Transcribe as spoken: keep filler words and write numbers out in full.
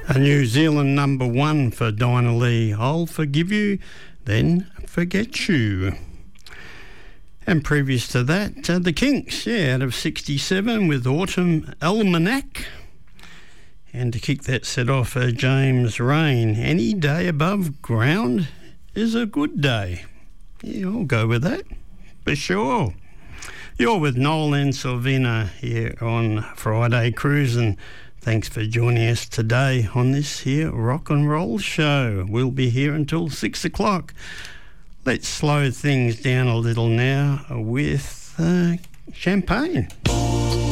A New Zealand number one for Dinah Lee. I'll forgive you, then forget you. And previous to that, uh, the Kinks, yeah, out of sixty-seven with Autumn Almanac. And to kick that set off, uh, James Rain, Any Day Above Ground is a Good Day. Yeah, I'll go with that, for sure. You're with Noel and Silvina here on Friday Cruise, and thanks for joining us today on this here rock and roll show. We'll be here until six o'clock. Let's slow things down a little now with uh, Champagne.